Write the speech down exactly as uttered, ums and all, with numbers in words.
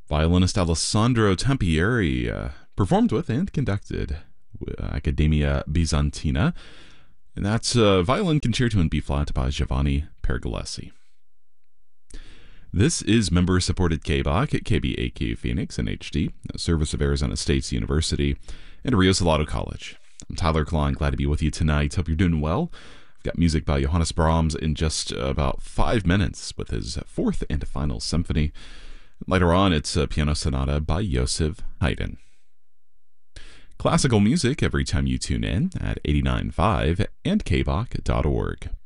Violinist Alessandro Tampieri uh, performed with and conducted with Accademia Bizantina, and that's uh, Violin Concerto in B flat by Giovanni Pergolesi. This is member-supported K B A C at K B A Q Phoenix in H D, a service of Arizona State University and Rio Salado College. I'm Tyler Klein, glad to be with you tonight. Hope you're doing well. I've got music by Johannes Brahms in just about five minutes with his fourth and final symphony. Later on, it's a piano sonata by Joseph Haydn. Classical music every time you tune in at eighty-nine point five and K B A C dot org.